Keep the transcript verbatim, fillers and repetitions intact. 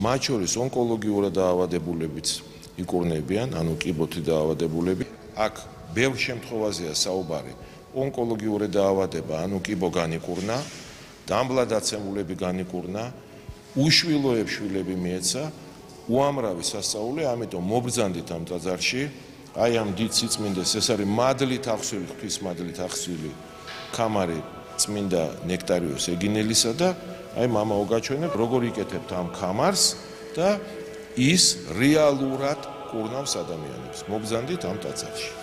მათ შორის ონკოლოგიურად დაავადებულებიც ikურნებიან, ანუ კიბოთი დაავადებულები. აქ ბევრ შემთხვევაზეა საუბარი ონკოლოგიური დაავადება, ანუ კიბო განიკურნა, დამბლადაცემულები განიკურნა, უშვილოებს შვილები მიეცა, უამრავი სასწაული, ამიტომ მობრძანდით ამ ტაძარში, აი ამ დიდ სიწმინდეს, ეს არის მადლით აღსვილი, ღვთის მადლით აღსვილი ქამარი წმინდა ნექტარიოს ეგინელისა და აი მამაო გაჩვენებ, როგორ იკეთებთ ამ ქამარს და ის რეალურად კურნავს ადამიანებს. მობრძანდით ამ ტაძარში.